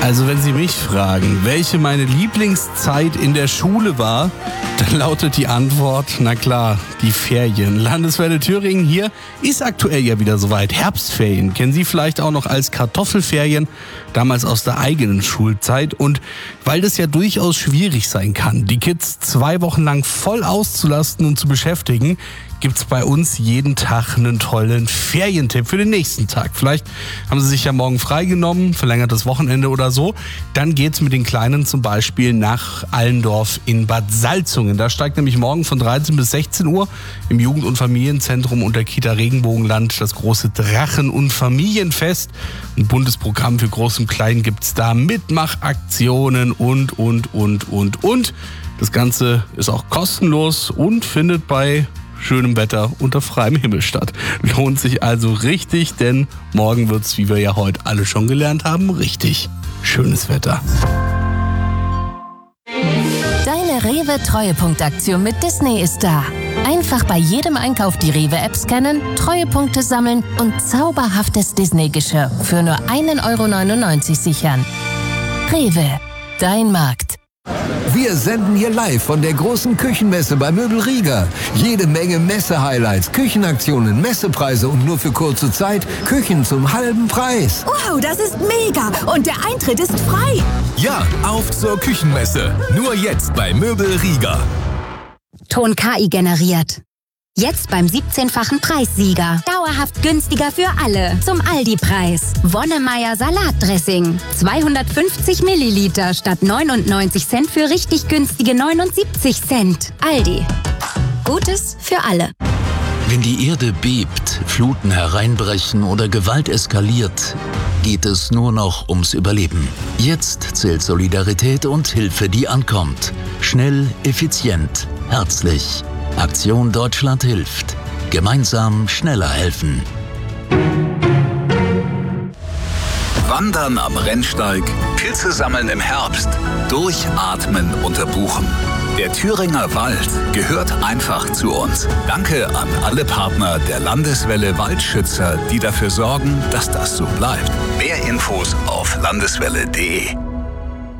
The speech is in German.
Also wenn Sie mich fragen, welche meine Lieblingszeit in der Schule war, dann lautet die Antwort, na klar, die Ferien. Landeswelle Thüringen hier ist aktuell ja wieder soweit. Herbstferien kennen Sie vielleicht auch noch als Kartoffelferien, damals aus der eigenen Schulzeit. Und weil das ja durchaus schwierig sein kann, die Kids 2 Wochen lang voll auszulasten und zu beschäftigen, gibt's bei uns jeden Tag einen tollen Ferientipp für den nächsten Tag. Vielleicht haben Sie sich ja morgen freigenommen, verlängertes Wochenende oder so. Dann geht's mit den Kleinen zum Beispiel nach Allendorf in Bad Salzungen. Da steigt nämlich morgen von 13 bis 16 Uhr im Jugend- und Familienzentrum unter Kita Regenbogenland das große Drachen- und Familienfest. Ein buntes Programm für Groß und Klein gibt's da, Mitmachaktionen und. Das Ganze ist auch kostenlos und findet bei schönem Wetter unter freiem Himmel statt. Lohnt sich also richtig, denn morgen wird's, wie wir ja heute alle schon gelernt haben, richtig schönes Wetter. Deine Rewe-Treuepunktaktion mit Disney ist da. Einfach bei jedem Einkauf die Rewe-App scannen, Treuepunkte sammeln und zauberhaftes Disney-Geschirr für nur 1,99 € sichern. Rewe, dein Markt. Wir senden hier live von der großen Küchenmesse bei Möbel Rieger. Jede Menge Messe-Highlights, Küchenaktionen, Messepreise und nur für kurze Zeit Küchen zum halben Preis. Wow, das ist mega! Und der Eintritt ist frei! Ja, auf zur Küchenmesse. Nur jetzt bei Möbel Rieger. Ton KI generiert. Jetzt beim 17-fachen Preissieger. Dauerhaft günstiger für alle. Zum Aldi-Preis. Wonnemeyer Salatdressing. 250 Milliliter statt 99 Cent für richtig günstige 79 Cent. Aldi. Gutes für alle. Wenn die Erde bebt, Fluten hereinbrechen oder Gewalt eskaliert, geht es nur noch ums Überleben. Jetzt zählt Solidarität und Hilfe, die ankommt. Schnell, effizient, herzlich. Aktion Deutschland hilft. Gemeinsam schneller helfen. Wandern am Rennsteig, Pilze sammeln im Herbst, durchatmen unter Buchen. Der Thüringer Wald gehört einfach zu uns. Danke an alle Partner der Landeswelle Waldschützer, die dafür sorgen, dass das so bleibt. Mehr Infos auf landeswelle.de.